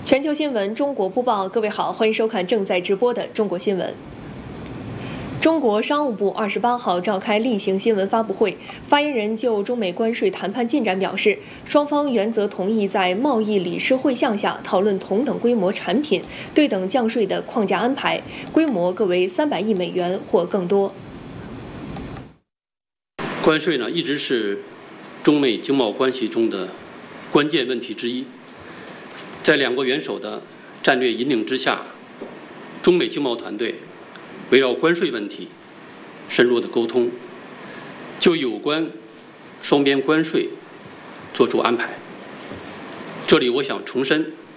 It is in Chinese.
全球新闻中国播报，各位好，欢迎收看正在直播的中国新闻。中国商务部28号召开例行新闻发布会，发言人就中美关税谈判进展表示，双方原则同意在贸易理事会项下讨论同等规模产品对等降税的框架安排，规模各为300亿美元或更多。 关税呢，一直是中美经贸关系中的关键问题之一。在两国元首的战略引领之下，中美经贸团队围绕关税问题深入的沟通，就有关双边关税作出安排。这里我想重申